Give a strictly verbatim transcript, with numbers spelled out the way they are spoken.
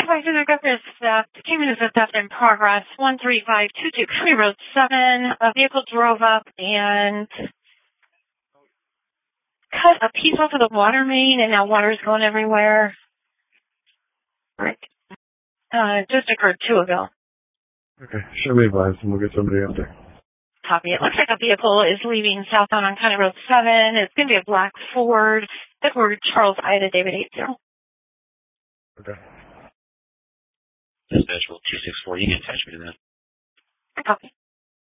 advise you, got this theft. Came in as a theft in progress. one three five two two County Road seven. A vehicle drove up and cut a piece off of the water main, and now water's going everywhere. Right. Uh, just occurred two ago. Okay, show me advice and we'll get somebody out there. Copy. It looks like a vehicle is leaving southbound on County Road seven. It's going to be a black Ford. Edward Charles Ida David eight zero. Okay. Dispatch two six four, you can attach me to that. Copy.